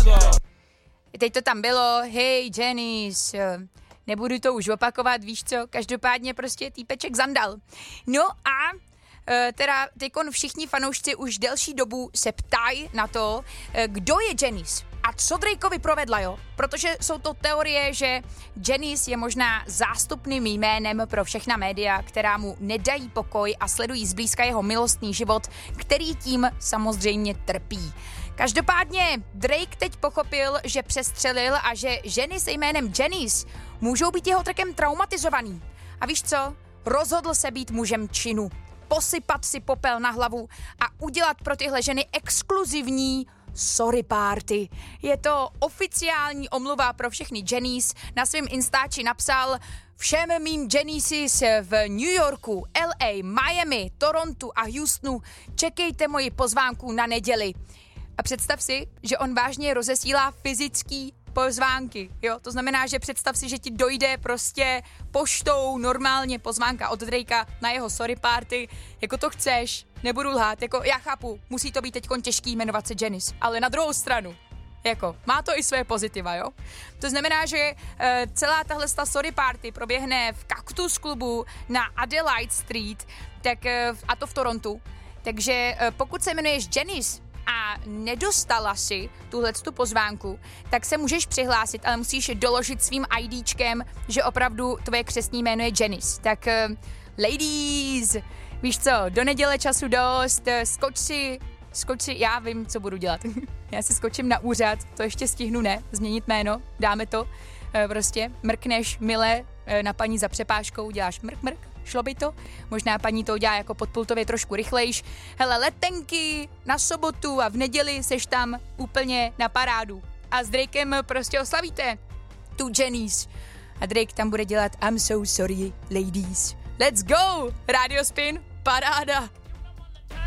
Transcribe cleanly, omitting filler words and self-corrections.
Teď to tam bylo, hej Janice, nebudu to už opakovat, víš co, každopádně prostě týpeček zandal. No a teda teďkon všichni fanoušci už delší dobu se ptají na to, kdo je Janice a co Drakeovi provedla, jo? Protože jsou to teorie, že Janice je možná zástupným jménem pro všechna média, která mu nedají pokoj a sledují zblízka jeho milostný život, který tím samozřejmě trpí. Každopádně Drake teď pochopil, že přestřelil a že ženy se jménem Janice můžou být jeho trkem traumatizovaný. A víš co? Rozhodl se být mužem činu. Posypat si popel na hlavu a udělat pro tyhle ženy exkluzivní sorry party. Je to oficiální omluva pro všechny Janice. Na svém Instači napsal: všem mým Janices v New Yorku, LA, Miami, Torontu a Houstonu čekejte moji pozvánku na neděli. A představ si, že on vážně rozesílá fyzický pozvánky, jo? To znamená, že představ si, že ti dojde prostě poštou normálně pozvánka od Drakea na jeho sorry party, jako to chceš, nebudu lhát, jako já chápu, musí to být teďkon těžký jmenovat se Janice, ale na druhou stranu, jako, má to i své pozitiva, jo? To znamená, že celá tahle sorry party proběhne v Cactus klubu na Adelaide Street, tak, a to v Torontu, takže pokud se jmenuješ Janice a nedostala si tuhletu pozvánku, tak se můžeš přihlásit, ale musíš doložit svým IDčkem, že opravdu tvoje křestní jméno je Janice. Tak ladies, víš co, do neděle času dost, skoč si, já vím, co budu dělat. Já si skočím na úřad, to ještě stihnu, ne, změnit jméno, dáme to, prostě mrkneš mile na paní za přepážkou, děláš mrk, šlo by to? Možná paní to udělá jako podpultově trošku rychlejš. Hele, letenky na sobotu a v neděli seš tam úplně na parádu. A s Drakem prostě oslavíte tu Janice. A Drake tam bude dělat I'm so sorry, ladies. Let's go! Radio Spin, paráda!